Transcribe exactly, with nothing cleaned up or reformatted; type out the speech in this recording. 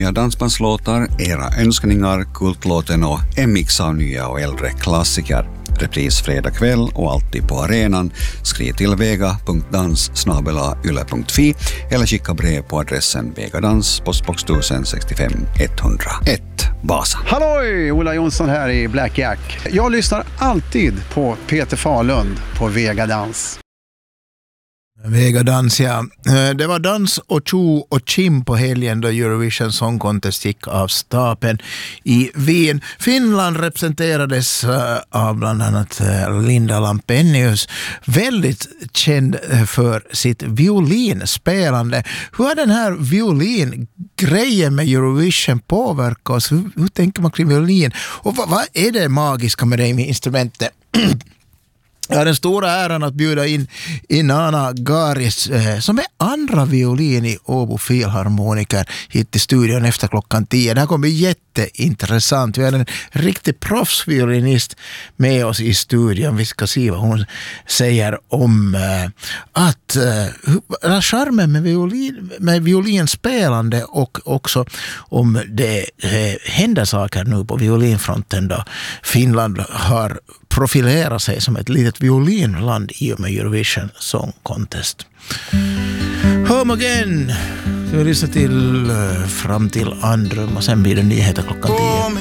Ja, dansbandslåtar, era önskningar, kultlåten och en mix av nya och äldre klassiker. Repris fredag kväll och alltid på arenan. Skriv till vega punkt dans snabel-a yle punkt fi eller skicka brev på adressen Vegadans, postbox tusen sextiofem etthundraett, Vasa. Halloj! Ola Jonsson här i Black Jack. Jag lyssnar alltid på Peter Falund på Vegadans. Vegadans, ja. Det var dans och tjo och kim på helgen då Eurovision Song Contest gick av stapeln i Wien. Finland representerades av bland annat Linda Lampenius, väldigt känd för sitt violinspelande. Hur har den här violingrejen med Eurovision påverkat oss? Hur, hur tänker man kring violin? Och vad, vad är det magiska med det med instrumentet? Jag har den stora äran att bjuda in Inanna Garis eh, som är andra violin i Åbo Filharmoniker hit till studion efter klockan tio. Det här kommer bli jätteintressant. Vi har en riktig proffsviolinist med oss i studion. Vi ska se vad hon säger om eh, att eh, charmen med, violin, med violinspelande och också om det eh, händer saker nu på violinfronten då Finland har profilerat sig som ett litet violinland i och med Eurovision Song Contest. Home again. Så vi lyssnar till fram till Andrum och sen blir det nyheter klockan tio.